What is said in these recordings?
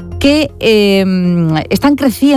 que están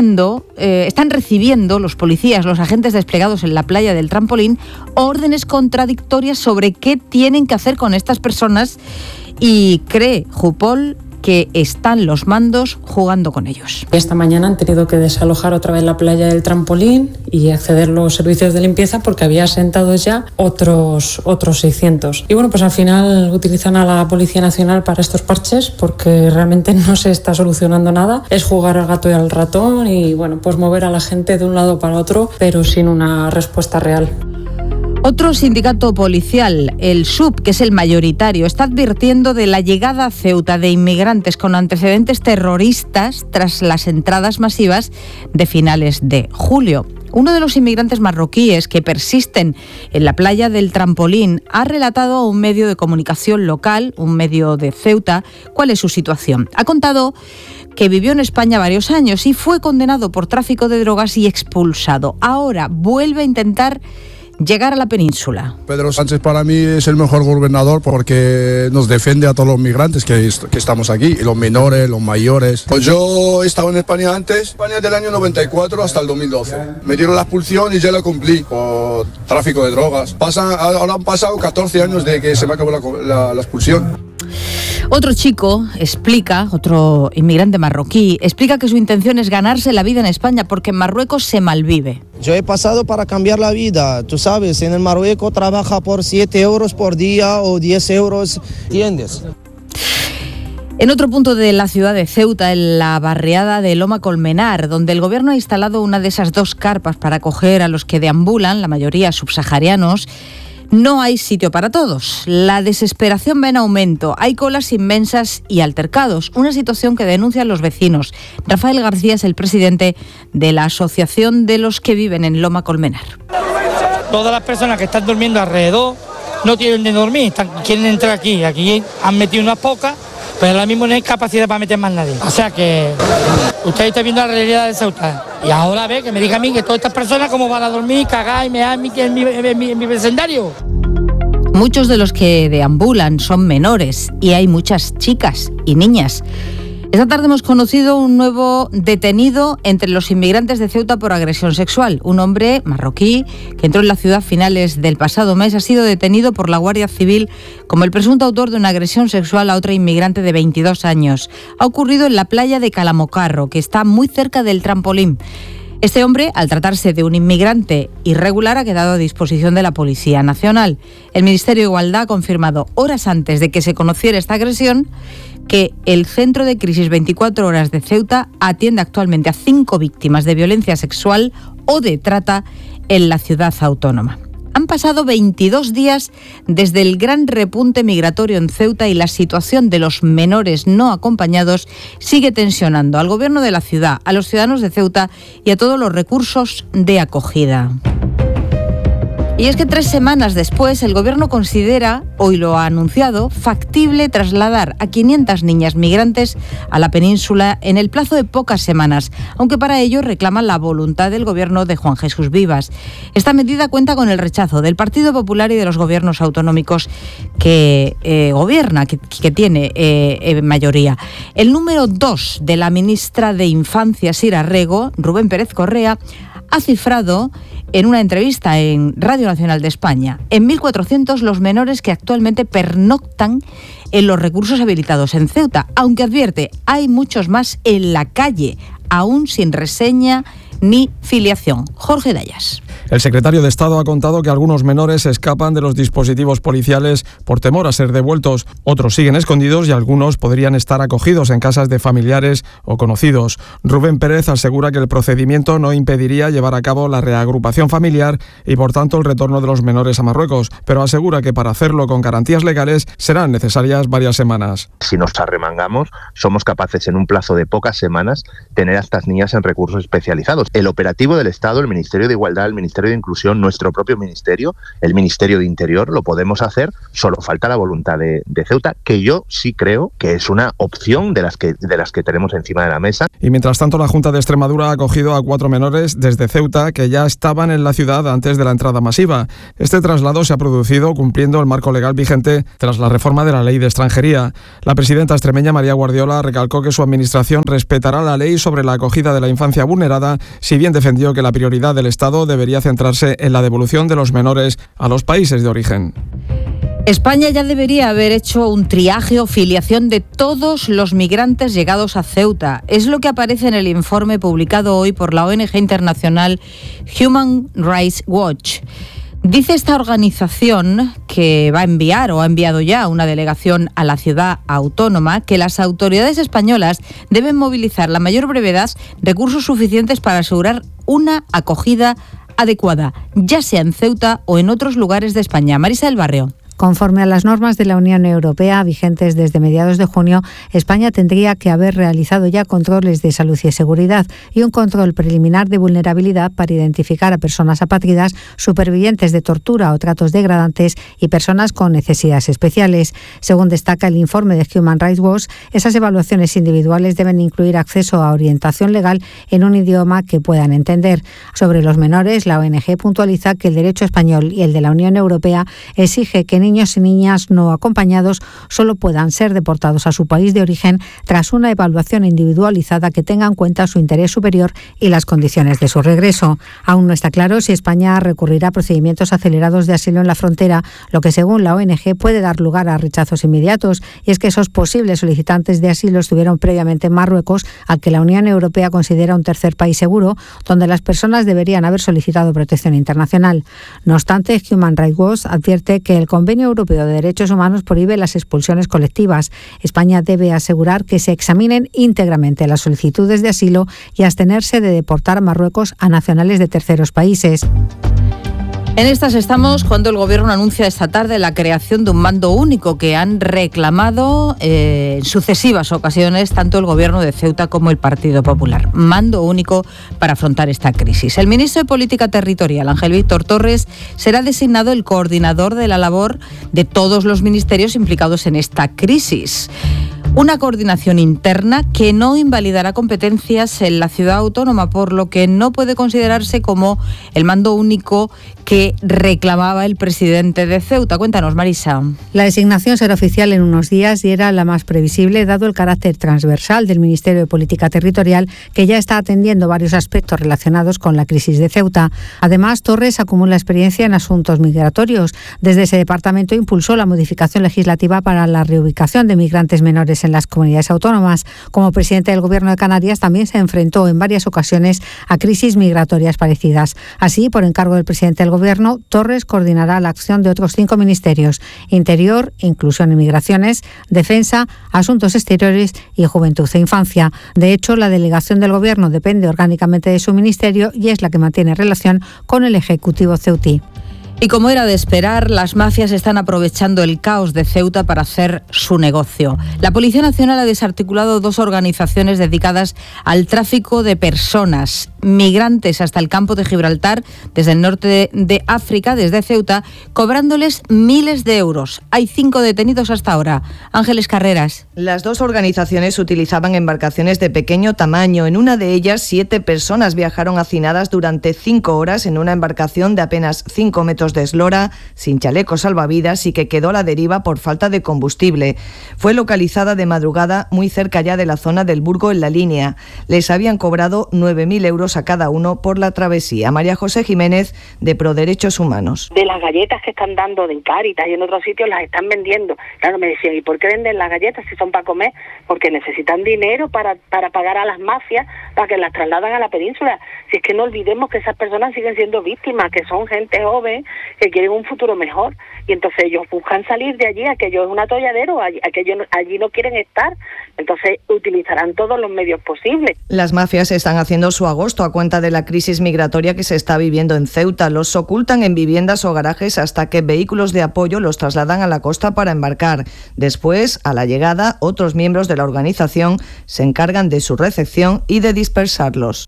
recibiendo los policías, los agentes desplegados en la playa del Trampolín, órdenes contradictorias sobre qué tienen que hacer con estas personas, y cree Jupol que están los mandos jugando con ellos. Esta mañana han tenido que desalojar otra vez la playa del Trampolín y acceder a los servicios de limpieza porque había asentados ya otros 600. Y bueno, pues al final utilizan a la Policía Nacional para estos parches porque realmente no se está solucionando nada. Es jugar al gato y al ratón y bueno, pues mover a la gente de un lado para otro, pero sin una respuesta real. Otro sindicato policial, el SUB, que es el mayoritario, está advirtiendo de la llegada a Ceuta de inmigrantes con antecedentes terroristas tras las entradas masivas de finales de julio. Uno de los inmigrantes marroquíes que persisten en la playa del Trampolín ha relatado a un medio de comunicación local, un medio de Ceuta, cuál es su situación. Ha contado que vivió en España varios años y fue condenado por tráfico de drogas y expulsado. Ahora vuelve a intentar llegar a la península. Pedro Sánchez para mí es el mejor gobernador porque nos defiende a todos los migrantes que estamos aquí, y los menores, los mayores. Pues yo he estado en España antes, España del año 94 hasta el 2012. Me dieron la expulsión y ya la cumplí por tráfico de drogas. Ahora han pasado 14 años de que se me acabó la expulsión. Otro chico explica, otro inmigrante marroquí, explica que su intención es ganarse la vida en España porque en Marruecos se malvive. Yo he pasado para cambiar la vida, tú sabes, en el Marruecos trabaja por 7 euros por día o 10 euros, ¿entiendes? En otro punto de la ciudad de Ceuta, en la barriada de Loma Colmenar, donde el gobierno ha instalado una de esas 2 carpas para acoger a los que deambulan, la mayoría subsaharianos, no hay sitio para todos. La desesperación va en aumento. Hay colas inmensas y altercados. Una situación que denuncian los vecinos. Rafael García es el presidente de la Asociación de los que viven en Loma Colmenar. Todas las personas que están durmiendo alrededor no tienen de dormir, quieren entrar aquí. Aquí han metido unas pocas, pero ahora mismo no hay capacidad para meter más nadie. O sea que usted está viendo la realidad de Ceuta. Y ahora ve que me diga a mí que todas estas personas cómo van a dormir, cagar y mear en mi vecindario. Muchos de los que deambulan son menores y hay muchas chicas y niñas. Esta tarde hemos conocido un nuevo detenido entre los inmigrantes de Ceuta por agresión sexual. Un hombre marroquí que entró en la ciudad a finales del pasado mes ha sido detenido por la Guardia Civil como el presunto autor de una agresión sexual a otra inmigrante de 22 años. Ha ocurrido en la playa de Calamocarro, que está muy cerca del Trampolín. Este hombre, al tratarse de un inmigrante irregular, ha quedado a disposición de la Policía Nacional. El Ministerio de Igualdad ha confirmado horas antes de que se conociera esta agresión que el Centro de Crisis 24 Horas de Ceuta atiende actualmente a 5 víctimas de violencia sexual o de trata en la ciudad autónoma. Han pasado 22 días desde el gran repunte migratorio en Ceuta y la situación de los menores no acompañados sigue tensionando al gobierno de la ciudad, a los ciudadanos de Ceuta y a todos los recursos de acogida. Y es que 3 semanas después el gobierno considera, hoy lo ha anunciado, factible trasladar a 500 niñas migrantes a la península en el plazo de pocas semanas, aunque para ello reclaman la voluntad del gobierno de Juan Jesús Vivas. Esta medida cuenta con el rechazo del Partido Popular y de los gobiernos autonómicos que gobierna, que tiene mayoría. El número 2 de la ministra de Infancia, Sira Rego, Rubén Pérez Correa, ha cifrado en una entrevista en Radio Nacional de España en 1.400 los menores que actualmente pernoctan en los recursos habilitados en Ceuta, aunque advierte, hay muchos más en la calle, aún sin reseña ni filiación. Jorge Dayas. El secretario de Estado ha contado que algunos menores escapan de los dispositivos policiales por temor a ser devueltos. Otros siguen escondidos y algunos podrían estar acogidos en casas de familiares o conocidos. Rubén Pérez asegura que el procedimiento no impediría llevar a cabo la reagrupación familiar y, por tanto, el retorno de los menores a Marruecos, pero asegura que para hacerlo con garantías legales serán necesarias varias semanas. Si nos arremangamos, somos capaces en un plazo de pocas semanas tener a estas niñas en recursos especializados. El operativo del Estado, el Ministerio de Igualdad, el Ministerio de Inclusión, nuestro propio ministerio, el Ministerio de Interior, lo podemos hacer, solo falta la voluntad de Ceuta, que yo sí creo que es una opción de las que tenemos encima de la mesa. Y mientras tanto, la Junta de Extremadura ha acogido a 4 menores desde Ceuta que ya estaban en la ciudad antes de la entrada masiva. Este traslado se ha producido cumpliendo el marco legal vigente tras la reforma de la Ley de Extranjería. La presidenta extremeña María Guardiola recalcó que su administración respetará la ley sobre la acogida de la infancia vulnerada, si bien defendió que la prioridad del Estado debería centrarse en la devolución de los menores a los países de origen. España ya debería haber hecho un triaje o filiación de todos los migrantes llegados a Ceuta. Es lo que aparece en el informe publicado hoy por la ONG internacional Human Rights Watch. Dice esta organización, que va a enviar o ha enviado ya una delegación a la ciudad autónoma, que las autoridades españolas deben movilizar a la mayor brevedad recursos suficientes para asegurar una acogida adecuada, ya sea en Ceuta o en otros lugares de España. Marisa del Barrio. Conforme a las normas de la Unión Europea vigentes desde mediados de junio, España tendría que haber realizado ya controles de salud y seguridad y un control preliminar de vulnerabilidad para identificar a personas apátridas, supervivientes de tortura o tratos degradantes y personas con necesidades especiales. Según destaca el informe de Human Rights Watch, esas evaluaciones individuales deben incluir acceso a orientación legal en un idioma que puedan entender. Sobre los menores, la ONG puntualiza que el derecho español y el de la Unión Europea exige que niños y niñas no acompañados solo puedan ser deportados a su país de origen tras una evaluación individualizada que tenga en cuenta su interés superior y las condiciones de su regreso. Aún no está claro si España recurrirá a procedimientos acelerados de asilo en la frontera, lo que según la ONG puede dar lugar a rechazos inmediatos, y es que esos posibles solicitantes de asilo estuvieron previamente en Marruecos, al que la Unión Europea considera un tercer país seguro, donde las personas deberían haber solicitado protección internacional. No obstante, Human Rights Watch advierte que el Convenio Europeo de Derechos Humanos prohíbe las expulsiones colectivas. España debe asegurar que se examinen íntegramente las solicitudes de asilo y abstenerse de deportar a Marruecos a nacionales de terceros países. En estas estamos cuando el Gobierno anuncia esta tarde la creación de un mando único que han reclamado en sucesivas ocasiones tanto el Gobierno de Ceuta como el Partido Popular. Mando único para afrontar esta crisis. El ministro de Política Territorial, Ángel Víctor Torres, será designado el coordinador de la labor de todos los ministerios implicados en esta crisis. Una coordinación interna que no invalidará competencias en la ciudad autónoma, por lo que no puede considerarse como el mando único que reclamaba el presidente de Ceuta. Cuéntanos, Marisa. La designación será oficial en unos días y era la más previsible, dado el carácter transversal del Ministerio de Política Territorial, que ya está atendiendo varios aspectos relacionados con la crisis de Ceuta. Además, Torres acumula experiencia en asuntos migratorios. Desde ese departamento impulsó la modificación legislativa para la reubicación de migrantes menores en las comunidades autónomas. Como presidente del Gobierno de Canarias, también se enfrentó en varias ocasiones a crisis migratorias parecidas. Así, por encargo del presidente del Gobierno, Torres coordinará la acción de otros 5 ministerios: Interior, Inclusión y Migraciones, Defensa, Asuntos Exteriores y Juventud e Infancia. De hecho, la delegación del Gobierno depende orgánicamente de su ministerio y es la que mantiene relación con el Ejecutivo ceutí. Y como era de esperar, las mafias están aprovechando el caos de Ceuta para hacer su negocio. La Policía Nacional ha desarticulado 2 organizaciones dedicadas al tráfico de personas, migrantes hasta el campo de Gibraltar, desde el norte de África, desde Ceuta, cobrándoles miles de euros. Hay 5 detenidos hasta ahora. Ángeles Carreras. Las 2 organizaciones utilizaban embarcaciones de pequeño tamaño. En una de ellas, 7 personas viajaron hacinadas durante 5 horas en una embarcación de apenas 5 metros de eslora, sin chalecos salvavidas y que quedó a la deriva por falta de combustible. Fue localizada de madrugada muy cerca ya de la zona del Burgo en La Línea. Les habían cobrado 9.000 euros a cada uno por la travesía. María José Jiménez, de Proderechos Humanos. De las galletas que están dando en Cáritas y en otros sitios las están vendiendo. Claro, me decían, ¿y por qué venden las galletas si son para comer? Porque necesitan dinero para pagar a las mafias para que las trasladan a la península. Si es que no olvidemos que esas personas siguen siendo víctimas, que son gente joven, que quieren un futuro mejor, y entonces ellos buscan salir de allí, aquello es un atolladero, allí no quieren estar, entonces utilizarán todos los medios posibles. Las mafias están haciendo su agosto a cuenta de la crisis migratoria que se está viviendo en Ceuta. Los ocultan en viviendas o garajes hasta que vehículos de apoyo los trasladan a la costa para embarcar. Después, a la llegada, otros miembros de la organización se encargan de su recepción y de dispersarlos.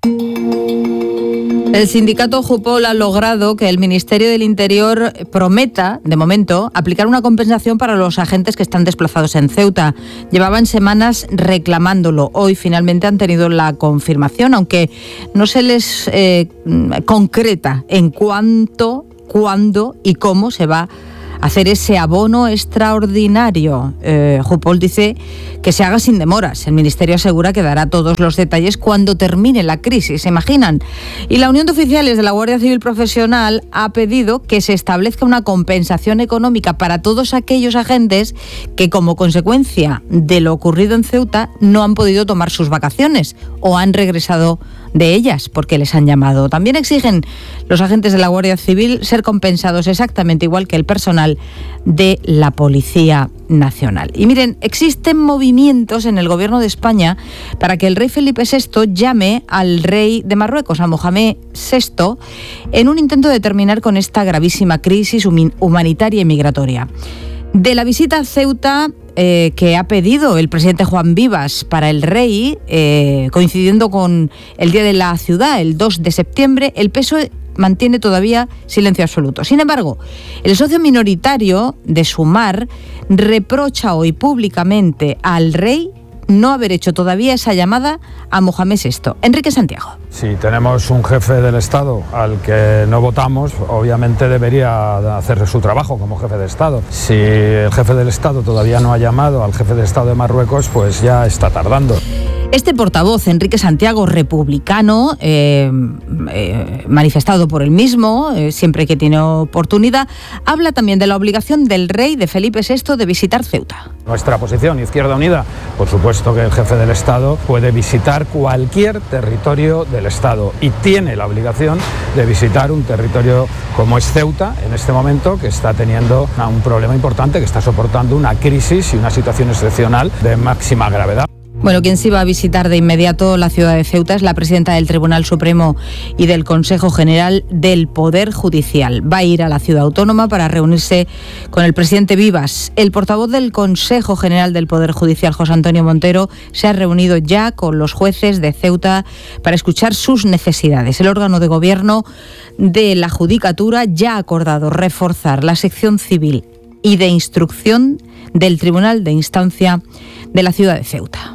El sindicato Jupol ha logrado que el Ministerio del Interior prometa, de momento, aplicar una compensación para los agentes que están desplazados en Ceuta. Llevaban semanas reclamándolo. Hoy finalmente han tenido la confirmación, aunque no se les concreta en cuánto, cuándo y cómo se va a hacer ese abono extraordinario. Jupol dice que se haga sin demoras. El Ministerio asegura que dará todos los detalles cuando termine la crisis, ¿se imaginan? Y la Unión de Oficiales de la Guardia Civil Profesional ha pedido que se establezca una compensación económica para todos aquellos agentes que, como consecuencia de lo ocurrido en Ceuta, no han podido tomar sus vacaciones o han regresado de ellas porque les han llamado. También exigen los agentes de la Guardia Civil ser compensados exactamente igual que el personal de la Policía Nacional. Y miren, existen movimientos en el Gobierno de España para que el rey Felipe VI llame al rey de Marruecos, a Mohamed VI, en un intento de terminar con esta gravísima crisis humanitaria y migratoria. De la visita a Ceuta que ha pedido el presidente Juan Vivas para el rey, coincidiendo con el Día de la Ciudad, el 2 de septiembre, el PSOE mantiene todavía silencio absoluto. Sin embargo, el socio minoritario de Sumar reprocha hoy públicamente al rey no haber hecho todavía esa llamada a Mohamed VI. Enrique Santiago. Si tenemos un jefe del Estado al que no votamos, obviamente debería hacer su trabajo como jefe de Estado. Si el jefe del Estado todavía no ha llamado al jefe de Estado de Marruecos, pues ya está tardando. Este portavoz, Enrique Santiago, republicano, manifestado por él mismo, siempre que tiene oportunidad, habla también de la obligación del rey, de Felipe VI, de visitar Ceuta. Nuestra posición, Izquierda Unida, por supuesto que el jefe del Estado puede visitar cualquier territorio del Estado y tiene la obligación de visitar un territorio como es Ceuta, en este momento, que está teniendo un problema importante, que está soportando una crisis y una situación excepcional de máxima gravedad. Bueno, quien sí va a visitar de inmediato la ciudad de Ceuta es la presidenta del Tribunal Supremo y del Consejo General del Poder Judicial. Va a ir a la ciudad autónoma para reunirse con el presidente Vivas. El portavoz del Consejo General del Poder Judicial, José Antonio Montero, se ha reunido ya con los jueces de Ceuta para escuchar sus necesidades. El órgano de gobierno de la Judicatura ya ha acordado reforzar la sección civil y de instrucción del Tribunal de Instancia de la ciudad de Ceuta.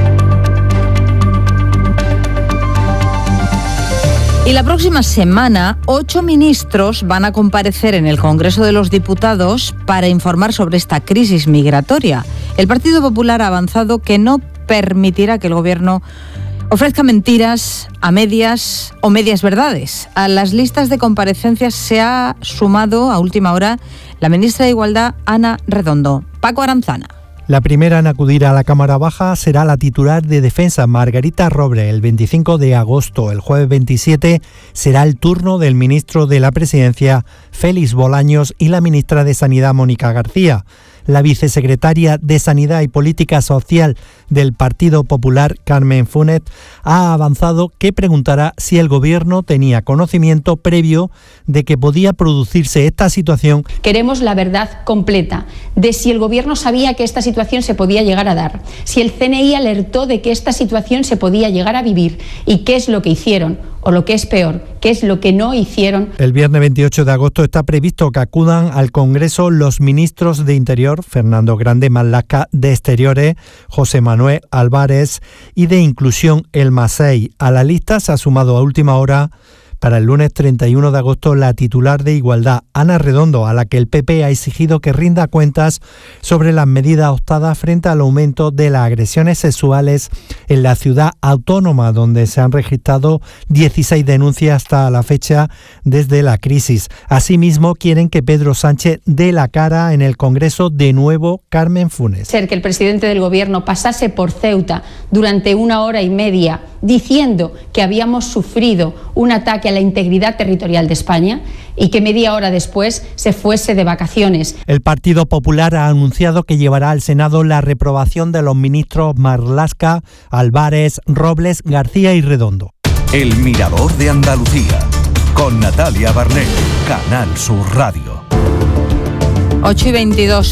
Y la próxima semana, 8 ministros van a comparecer en el Congreso de los Diputados para informar sobre esta crisis migratoria. El Partido Popular ha avanzado que no permitirá que el Gobierno ofrezca mentiras a medias o medias verdades. A las listas de comparecencias se ha sumado a última hora la ministra de Igualdad, Ana Redondo. Paco Aranzana. La primera en acudir a la Cámara Baja será la titular de Defensa, Margarita Roble, el 25 de agosto. El jueves 27 será el turno del ministro de la Presidencia, Félix Bolaños, y la ministra de Sanidad, Mónica García. La vicesecretaria de Sanidad y Política Social del Partido Popular, Carmen Funet, ha avanzado que preguntará si el Gobierno tenía conocimiento previo de que podía producirse esta situación. Queremos la verdad completa de si el Gobierno sabía que esta situación se podía llegar a dar, si el CNI alertó de que esta situación se podía llegar a vivir y qué es lo que hicieron, o lo que es peor, qué es lo que no hicieron. El viernes 28 de agosto está previsto que acudan al Congreso los ministros de Interior, Fernando Grande Marlaska, de Exteriores, José Manuel Álvarez, y de Inclusión, El Masei. A la lista se ha sumado a última hora para el lunes 31 de agosto la titular de Igualdad, Ana Redondo, a la que el PP ha exigido que rinda cuentas sobre las medidas adoptadas frente al aumento de las agresiones sexuales en la ciudad autónoma, donde se han registrado 16 denuncias hasta la fecha desde la crisis. Asimismo, quieren que Pedro Sánchez dé la cara en el Congreso de nuevo. Carmen Funes. Ser que el presidente del Gobierno pasase por Ceuta durante 1 hora y media diciendo que habíamos sufrido un ataque a la integridad territorial de España y que media hora después se fuese de vacaciones. El Partido Popular ha anunciado que llevará al Senado la reprobación de los ministros Marlaska, Álvarez, Robles, García y Redondo. El Mirador de Andalucía, con Natalia Barnett, Canal Sur Radio. 8:22.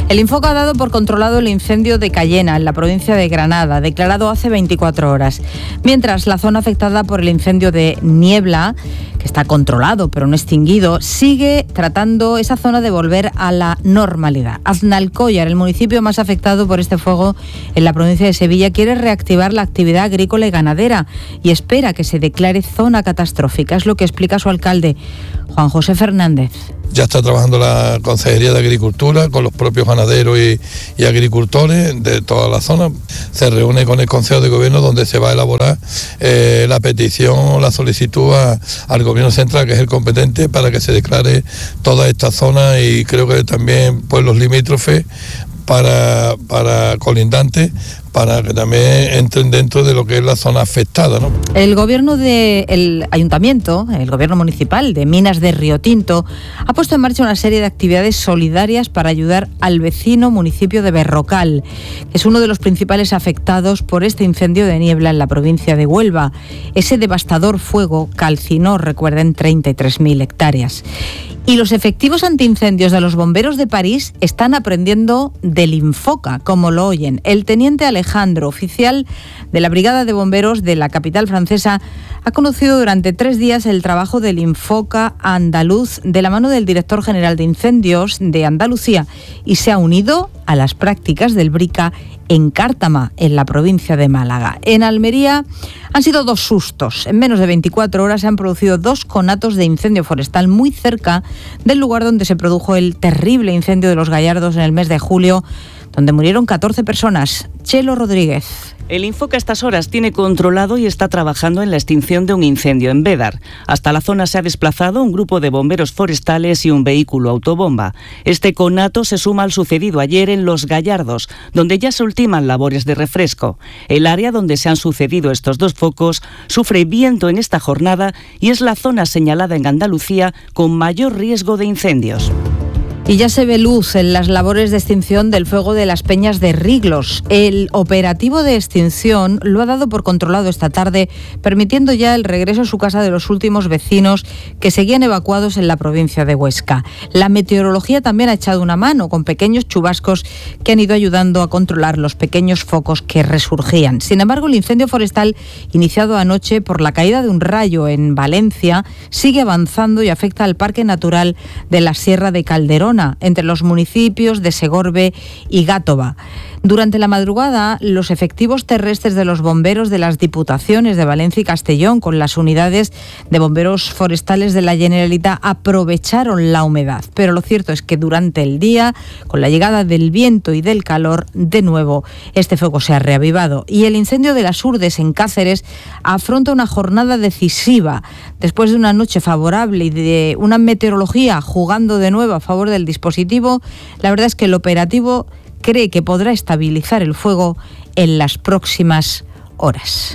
El Infoca ha dado por controlado el incendio de Cayena, en la provincia de Granada, declarado hace 24 horas. Mientras, la zona afectada por el incendio de Niebla, que está controlado pero no extinguido, sigue tratando esa zona de volver a la normalidad. Aznalcóllar, el municipio más afectado por este fuego en la provincia de Sevilla, quiere reactivar la actividad agrícola y ganadera y espera que se declare zona catastrófica. Es lo que explica su alcalde, Juan José Fernández. Ya está trabajando la Consejería de Agricultura con los propios ganaderos y agricultores de toda la zona. Se reúne con el Consejo de Gobierno donde se va a elaborar la petición, la solicitud al Gobierno Central, que es el competente, para que se declare toda esta zona y creo que también pueblos limítrofes para colindantes, para que también entren dentro de lo que es la zona afectada, ¿no? El gobierno del ayuntamiento, el gobierno municipal de Minas de Río Tinto, ha puesto en marcha una serie de actividades solidarias para ayudar al vecino municipio de Berrocal, que es uno de los principales afectados por este incendio de Niebla en la provincia de Huelva. Ese devastador fuego calcinó, recuerden, 33.000 hectáreas. Y los efectivos antiincendios de los bomberos de París están aprendiendo del Infoca, como lo oyen. El teniente Alejandro, oficial de la Brigada de Bomberos de la capital francesa, ha conocido durante 3 días el trabajo del Infoca andaluz de la mano del director general de incendios de Andalucía y se ha unido a las prácticas del BRICA en Cártama, en la provincia de Málaga. En Almería han sido 2 sustos. En menos de 24 horas se han producido 2 conatos de incendio forestal muy cerca del lugar donde se produjo el terrible incendio de Los Gallardos en el mes de julio, donde murieron 14 personas. Chelo Rodríguez. El Infoca a estas horas tiene controlado y está trabajando en la extinción de un incendio en Bédar. Hasta la zona se ha desplazado un grupo de bomberos forestales y un vehículo autobomba. Este conato se suma al sucedido ayer en Los Gallardos, donde ya se ultiman labores de refresco. El área donde se han sucedido estos 2 focos sufre viento en esta jornada y es la zona señalada en Andalucía con mayor riesgo de incendios. Y ya se ve luz en las labores de extinción del fuego de las Peñas de Riglos. El operativo de extinción lo ha dado por controlado esta tarde, permitiendo ya el regreso a su casa de los últimos vecinos que seguían evacuados en la provincia de Huesca. La meteorología también ha echado una mano con pequeños chubascos que han ido ayudando a controlar los pequeños focos que resurgían. Sin embargo, el incendio forestal iniciado anoche por la caída de un rayo en Valencia sigue avanzando y afecta al Parque Natural de la Sierra de Calderona, entre los municipios de Segorbe y Gátova. Durante la madrugada, los efectivos terrestres de los bomberos de las Diputaciones de Valencia y Castellón, con las unidades de bomberos forestales de la Generalitat, aprovecharon la humedad. Pero lo cierto es que durante el día, con la llegada del viento y del calor, de nuevo este fuego se ha reavivado. Y el incendio de las Urdes en Cáceres afronta una jornada decisiva. Después de una noche favorable y de una meteorología jugando de nuevo a favor del dispositivo, la verdad es que el operativo cree que podrá estabilizar el fuego en las próximas horas.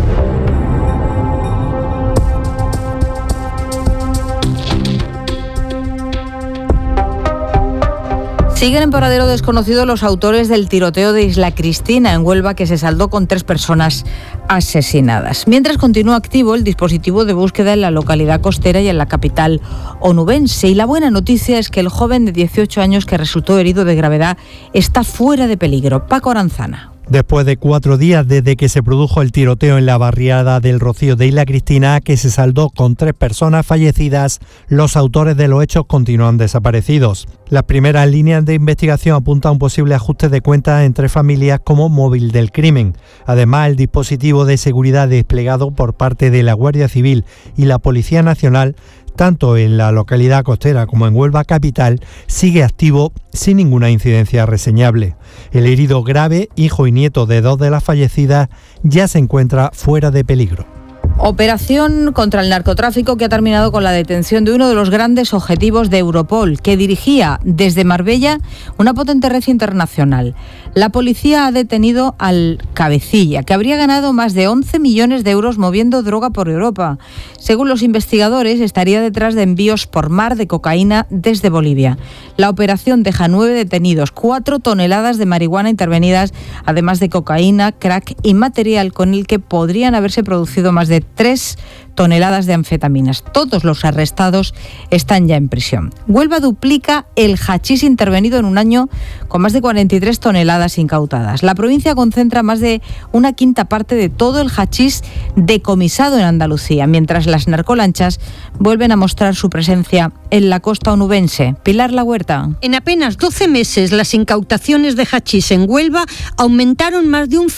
Siguen en paradero desconocido los autores del tiroteo de Isla Cristina en Huelva, que se saldó con 3 personas asesinadas. Mientras continúa activo el dispositivo de búsqueda en la localidad costera y en la capital onubense. Y la buena noticia es que el joven de 18 años que resultó herido de gravedad está fuera de peligro. Paco Aranzana. Después de 4 días desde que se produjo el tiroteo en la barriada del Rocío de Isla Cristina, que se saldó con 3 personas fallecidas, los autores de los hechos continúan desaparecidos. Las primeras líneas de investigación apuntan a un posible ajuste de cuentas entre familias como móvil del crimen. Además, el dispositivo de seguridad desplegado por parte de la Guardia Civil y la Policía Nacional, tanto en la localidad costera como en Huelva capital, sigue activo sin ninguna incidencia reseñable. El herido grave, hijo y nieto de 2 de las fallecidas, ya se encuentra fuera de peligro. Operación contra el narcotráfico que ha terminado con la detención de uno de los grandes objetivos de Europol, que dirigía desde Marbella una potente red internacional. La policía ha detenido al cabecilla, que habría ganado más de 11 millones de euros moviendo droga por Europa. Según los investigadores, estaría detrás de envíos por mar de cocaína desde Bolivia. La operación deja 9 detenidos, 4 toneladas de marihuana intervenidas, además de cocaína, crack y material con el que podrían haberse producido más de 3 toneladas de anfetaminas. Todos los arrestados están ya en prisión. Huelva duplica el hachís intervenido en un año con más de 43 toneladas incautadas. La provincia concentra más de una quinta parte de todo el hachís decomisado en Andalucía, mientras las narcolanchas vuelven a mostrar su presencia en la costa onubense. Pilar La Huerta. En apenas 12 meses, las incautaciones de hachís en Huelva aumentaron más de un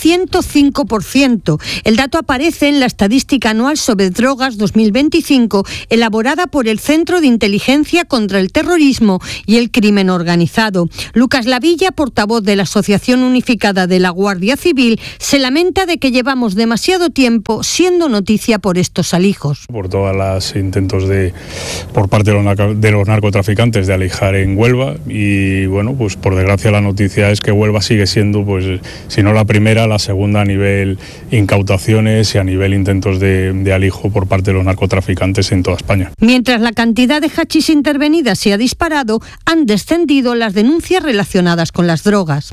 105%. El dato aparece en la estadística anual sobre drogas 2025, elaborada por el Centro de Inteligencia contra el Terrorismo y el Crimen Organizado. Lucas Lavilla, portavoz de la Asociación Unificada de la Guardia Civil, se lamenta de que llevamos demasiado tiempo siendo noticia por estos alijos. Por todos los intentos por parte de los narcotraficantes de alijar en Huelva, y bueno, pues por desgracia la noticia es que Huelva sigue siendo, pues si no la primera, la segunda a nivel incautaciones y a nivel intentos de alijo por parte de los narcotraficantes en toda España. Mientras la cantidad de hachís intervenida se ha disparado, han descendido las denuncias relacionadas con las drogas.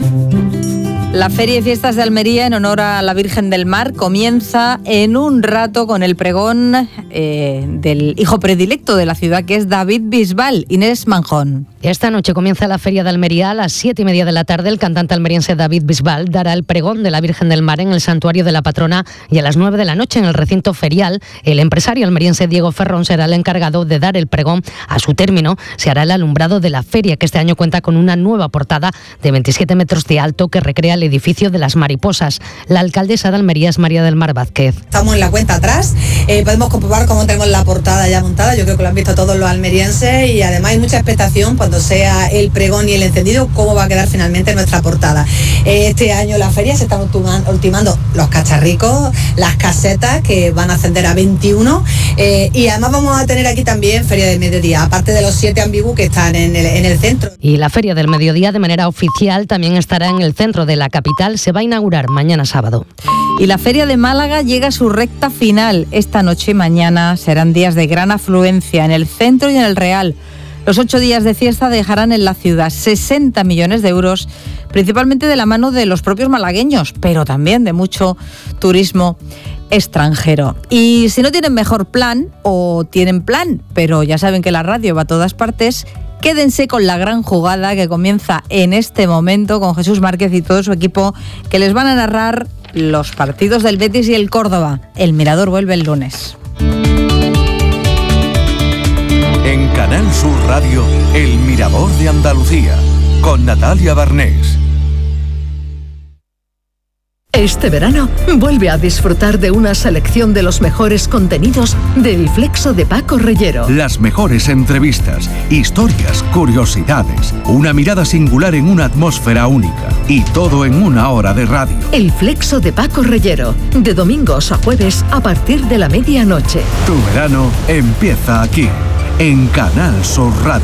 La Feria y Fiestas de Almería, en honor a la Virgen del Mar, comienza en un rato con el pregón del hijo predilecto de la ciudad, que es David Bisbal. Inés Manjón. Esta noche comienza la Feria de Almería. A las 7:30 de la tarde, el cantante almeriense David Bisbal dará el pregón de la Virgen del Mar en el santuario de la patrona, y a las 9 de la noche, en el recinto ferial, el empresario almeriense Diego Ferrón será el encargado de dar el pregón. A su término se hará el alumbrado de la feria, que este año cuenta con una nueva portada de 27 metros de alto que recrea el edificio de las mariposas. La alcaldesa de Almería es María del Mar Vázquez. Estamos en la cuenta atrás, podemos comprobar cómo tenemos la portada ya montada. Yo creo que lo han visto todos los almerienses, y además hay mucha expectación cuando sea el pregón y el encendido, cómo va a quedar finalmente nuestra portada. Este año la feria se están ultimando los cacharricos, las casetas, que van a ascender a 21, y además vamos a tener aquí también feria de mediodía, aparte de los 7 ambigús que están en el centro. Y la feria del mediodía, de manera oficial, también estará en el centro de la capital. Se va a inaugurar mañana sábado. Y la Feria de Málaga llega a su recta final. Esta noche y mañana serán días de gran afluencia en el centro y en el Real. Los 8 días de fiesta dejarán en la ciudad 60 millones de euros, principalmente de la mano de los propios malagueños, pero también de mucho turismo extranjero. Y si no tienen mejor plan, o tienen plan, pero ya saben que la radio va a todas partes, quédense con la gran jugada que comienza en este momento con Jesús Márquez y todo su equipo, que les van a narrar los partidos del Betis y el Córdoba. El Mirador vuelve el lunes. En Canal Sur Radio, El Mirador de Andalucía, con Natalia Barnés. Este verano, vuelve a disfrutar de una selección de los mejores contenidos del Flexo de Paco Reyero. Las mejores entrevistas, historias, curiosidades, una mirada singular en una atmósfera única, y todo en una hora de radio. El Flexo de Paco Reyero, de domingos a jueves a partir de la medianoche. Tu verano empieza aquí, en Canal Sur Radio.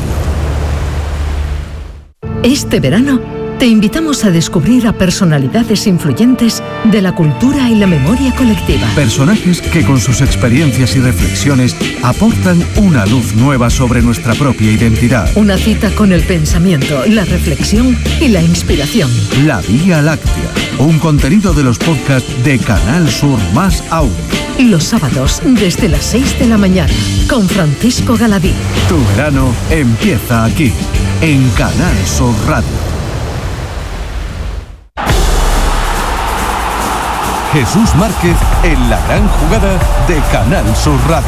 Este verano, te invitamos a descubrir a personalidades influyentes de la cultura y la memoria colectiva. Personajes que con sus experiencias y reflexiones aportan una luz nueva sobre nuestra propia identidad. Una cita con el pensamiento, la reflexión y la inspiración. La Vía Láctea, un contenido de los podcasts de Canal Sur Más Aún. Los sábados desde las 6 de la mañana con Francisco Galadí. Tu verano empieza aquí, en Canal Sur Radio. Jesús Márquez en la gran jugada de Canal Sur Radio.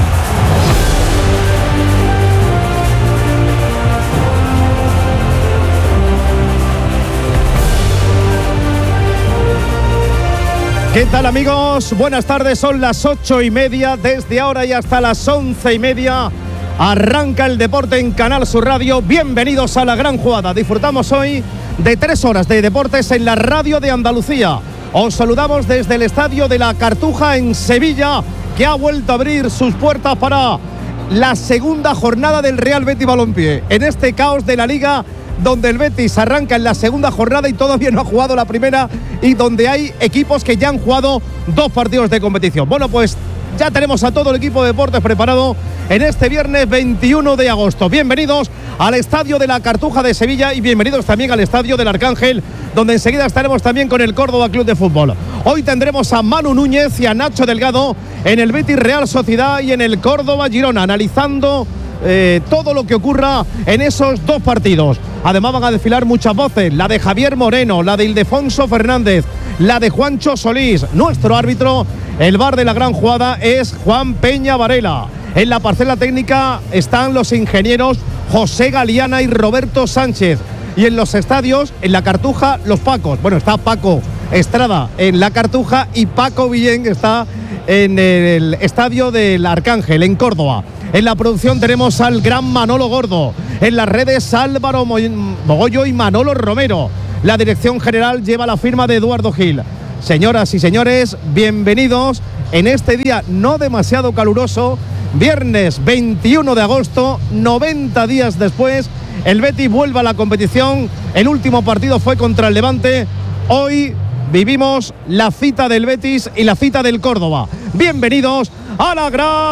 ¿Qué tal, amigos? Buenas tardes, son las 8:30. Desde ahora y hasta las 11:30 arranca el deporte en Canal Sur Radio. Bienvenidos a la gran jugada. Disfrutamos hoy de 3 horas de deportes en la radio de Andalucía. Os saludamos desde el Estadio de la Cartuja en Sevilla, que ha vuelto a abrir sus puertas para la segunda jornada del Real Betis Balompié. En este caos de la Liga, donde el Betis arranca en la segunda jornada y todavía no ha jugado la primera, y donde hay equipos que ya han jugado 2 partidos de competición. Bueno, pues ya tenemos a todo el equipo de deportes preparado en este viernes 21 de agosto. Bienvenidos al Estadio de la Cartuja de Sevilla y bienvenidos también al Estadio del Arcángel donde enseguida estaremos también con el Córdoba Club de Fútbol. Hoy tendremos a Manu Núñez y a Nacho Delgado en el Betis Real Sociedad y en el Córdoba Girona, analizando todo lo que ocurra en esos dos partidos. Además van a desfilar muchas voces, la de Javier Moreno, la de Ildefonso Fernández, la de Juancho Solís. Nuestro árbitro, el VAR de la gran jugada, es Juan Peña Varela. En la parcela técnica están los ingenieros José Galiana y Roberto Sánchez. Y en los estadios, en la Cartuja, los Pacos. Bueno, está Paco Estrada en la Cartuja y Paco Villén está en el estadio del Arcángel, en Córdoba. En la producción tenemos al gran Manolo Gordo. En las redes, Álvaro Mogollo y Manolo Romero. La dirección general lleva la firma de Eduardo Gil. Señoras y señores, bienvenidos en este día no demasiado caluroso. Viernes 21 de agosto, 90 días después, el Betis vuelve a la competición. El último partido fue contra el Levante. Hoy vivimos la cita del Betis y la cita del Córdoba. Bienvenidos a la gran